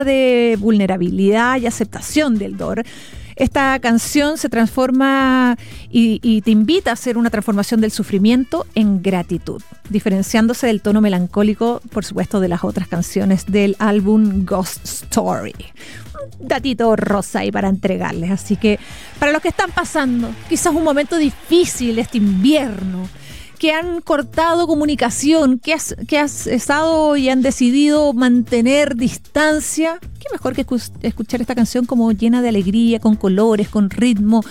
de vulnerabilidad y aceptación del dolor. Esta canción se transforma y te invita a hacer una transformación del sufrimiento en gratitud, diferenciándose del tono melancólico, por supuesto, de las otras canciones del álbum Ghost Story. Un datito rosa ahí para entregarles. Así que para los que están pasando quizás un momento difícil este invierno, que han cortado comunicación, que has estado y han decidido mantener distancia, qué mejor que escuchar esta canción como llena de alegría, con colores, con ritmo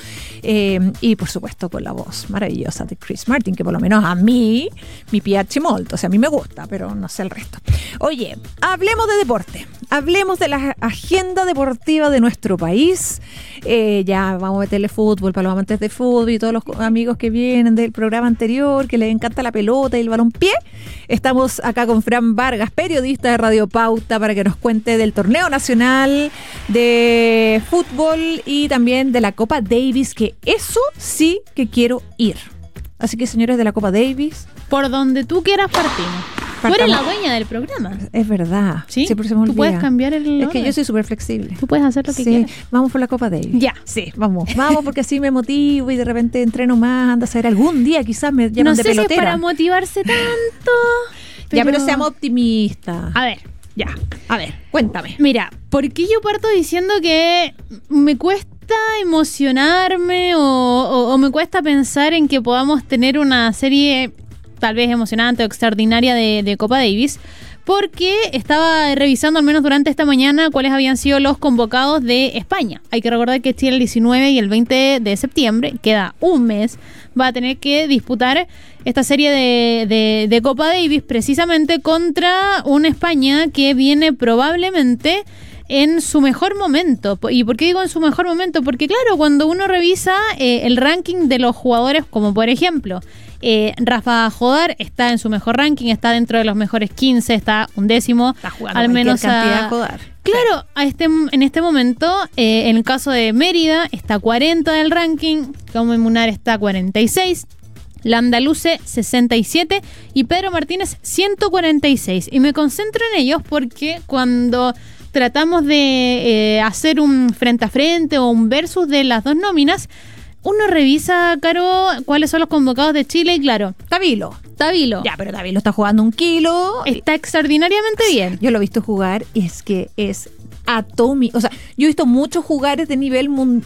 y por supuesto con la voz maravillosa de Chris Martin, que por lo menos a mí mi piace molto, o sea, a mí me gusta, pero no sé el resto. Oye, hablemos de deporte, hablemos de la agenda deportiva de nuestro país. Ya vamos a meterle fútbol para los amantes de fútbol y todos los amigos que vienen del programa anterior, que les encanta la pelota y el balompié. Estamos acá con Fran Vargas, periodista de Radio Pauta, para que nos cuente del torneo nacional de fútbol y también de la Copa Davis, que eso sí que quiero ir. Así que, señores de la Copa Davis, por donde tú quieras partimos. Tú eres la dueña del programa. Es verdad. ¿Sí? Siempre se me olvida. Tú puedes cambiar el... Es que yo soy súper flexible. Tú puedes hacer lo que quieras. Vamos por la Copa Davis. Ya. Sí, vamos porque así me motivo y de repente entreno más. Anda a saber, algún día quizás me llaman de pelotera. No sé si es para motivarse tanto. Ya, pero seamos optimistas. A ver, cuéntame. Mira, ¿por qué yo parto diciendo que me cuesta emocionarme o me cuesta pensar en que podamos tener una serie tal vez emocionante o extraordinaria de Copa Davis? Porque estaba revisando al menos durante esta mañana cuáles habían sido los convocados de España. Hay que recordar que Chile el 19 y el 20 de septiembre, queda un mes, va a tener que disputar esta serie de Copa Davis precisamente contra una España que viene probablemente en su mejor momento. ¿Y por qué digo en su mejor momento? Porque claro, cuando uno revisa el ranking de los jugadores, como por ejemplo Rafa Jodar está en su mejor ranking, está dentro de los mejores 15, está 11º, está jugando al menos cantidad de Jodar. Claro, en este momento, en el caso de Mérida, está 40 del ranking, Jaume Munar está 46, Landaluce 67 y Pedro Martínez 146. Y me concentro en ellos porque cuando tratamos de hacer un frente a frente o un versus de las dos nóminas, uno revisa, Caro, cuáles son los convocados de Chile y claro, Tavilo. Ya, pero Tavilo está jugando 1 kilo. Está extraordinariamente bien. Yo lo he visto jugar y es que es atómico. O sea, yo he visto muchos jugadores de nivel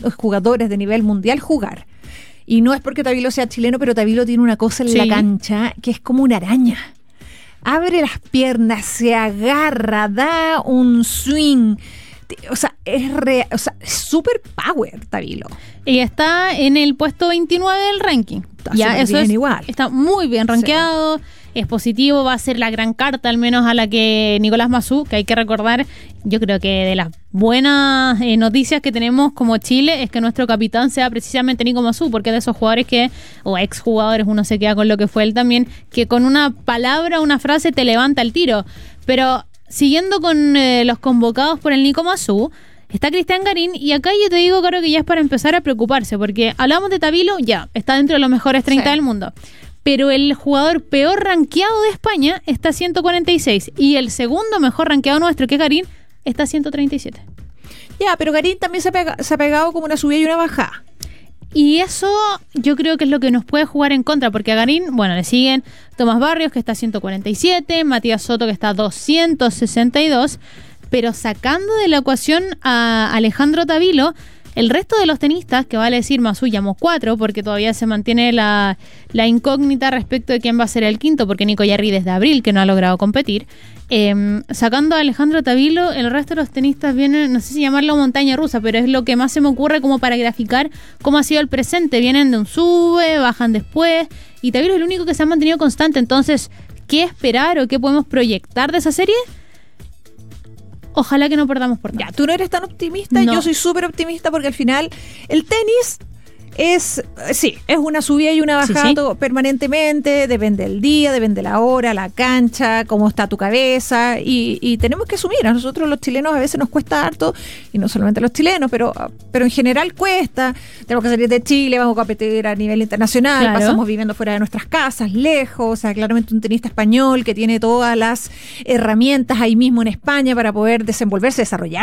mundial jugar. Y no es porque Tavilo sea chileno, pero Tavilo tiene una cosa en la cancha que es como una araña. Abre las piernas, se agarra, da un swing. O sea, es super power Tavilo. Y está en el puesto 29 del ranking. Ya, eso es igual. Está muy bien rankeado, es positivo, va a ser la gran carta, al menos a la que Nicolás Massú, que hay que recordar, yo creo que de las buenas noticias que tenemos como Chile es que nuestro capitán sea precisamente Nico Massú, porque de esos jugadores o exjugadores, uno se queda con lo que fue él también, que con una palabra, una frase te levanta el tiro. Pero siguiendo con los convocados por el Nico Massú, está Cristian Garín, y acá yo te digo, claro, que ya es para empezar a preocuparse, porque hablamos de Tavilo, ya, está dentro de los mejores 30 del mundo, pero el jugador peor rankeado de España está 146, y el segundo mejor rankeado nuestro, que es Garín, está 137. Ya, pero Garín también se ha pegado como una subida y una bajada. Y eso yo creo que es lo que nos puede jugar en contra, porque a Garín, bueno, le siguen Tomás Barrios, que está a 147, Matías Soto, que está a 262, pero sacando de la ecuación a Alejandro Tavilo, el resto de los tenistas, que vale decir Massú llamó 4, porque todavía se mantiene la incógnita respecto de quién va a ser el quinto, porque Nico Yarri desde abril que no ha logrado competir. Sacando a Alejandro Tavilo, el resto de los tenistas vienen, no sé si llamarlo montaña rusa, pero es lo que más se me ocurre como para graficar cómo ha sido el presente. Vienen de un sube, bajan después, y Tavilo es el único que se ha mantenido constante. Entonces, ¿qué esperar o qué podemos proyectar de esa serie? Ojalá que no perdamos por tanto. Ya, tú no eres tan optimista, no. Yo soy súper optimista porque al final el tenis Sí, es una subida y una bajada Sí. permanentemente, depende del día, depende de la hora, la cancha, cómo está tu cabeza, y tenemos que asumir. A nosotros los chilenos a veces nos cuesta harto, y no solamente a los chilenos, pero en general cuesta. Tenemos que salir de Chile, vamos a competir a nivel internacional, Claro. pasamos viviendo fuera de nuestras casas, lejos. O sea, claramente un tenista español que tiene todas las herramientas ahí mismo en España para poder desenvolverse, desarrollar